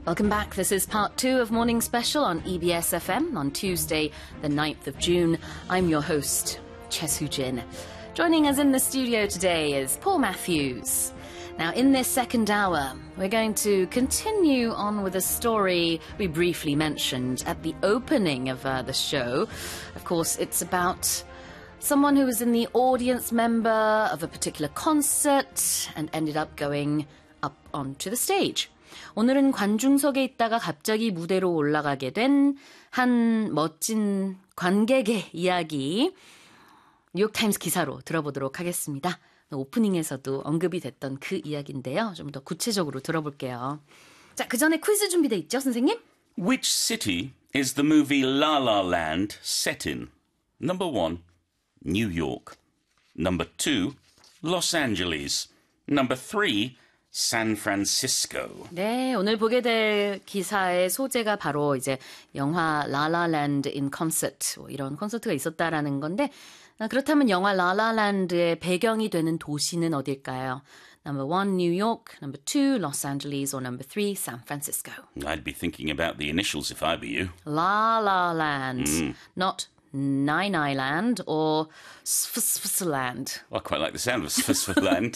Welcome back. This is part 2 of Morning Special on EBS FM on Tuesday, the 9th of June. I'm your host, Choi Soo-jin. Joining us in the studio today is Paul Matthews. Now, in this second hour, we're going to continue on with a story we briefly mentioned at the opening of the show. Of course, it's about someone who was in the audience member of a particular concert and ended up going up onto the stage. 오늘은 관중석에 있다가 갑자기 무대로 올라가게 된 한 멋진 관객의 이야기 뉴욕타임스 기사로 들어보도록 하겠습니다. 오프닝에서도 언급이 됐던 그 이야기인데요. 좀 더 구체적으로 들어볼게요. 자, 그 전에 퀴즈 준비돼 있죠, 선생님? Which city is the movie La La Land set in? Number 1, New York. Number 2, Los Angeles. Number 3, San Francisco. 네, 오늘 보게 될 기사의 소재가 바로 이제 영화 라라랜드 인 콘서트 이런 콘서트가 있었다라는 건데 그렇다면 영화 라라랜드의 배경이 되는 도시는 어딜까요? Number 1, New York. Number 2, Los Angeles. Or number 3, San Francisco. I'd be thinking about the initials if I were you. La La Land. Not Nine Island or Switzerland. I quite like the sound of Switzerland.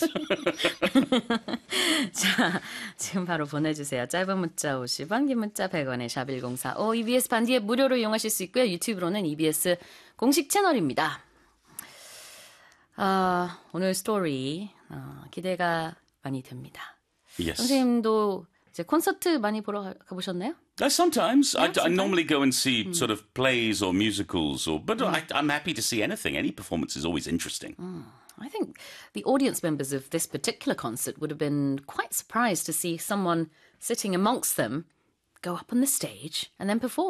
자, 지금 바로 보내주세요. 짧은 문자 50원, 긴 문자 100원에 샵1045 EBS 반디에 무료로 이용하실 수 있고요. 유튜브로는 EBS 공식 채널입니다. 오늘 스토리 기대가 많이 됩니다. Yes. 선생님도 이제 콘서트 많이 보러 가보셨나요? Sometimes. Yeah, I normally go and see sort of plays or musicals, but I'm happy to see anything. Any performance is always interesting. I think the audience members of this particular concert would have been quite surprised to see someone sitting amongst them go up on the stage and then perform.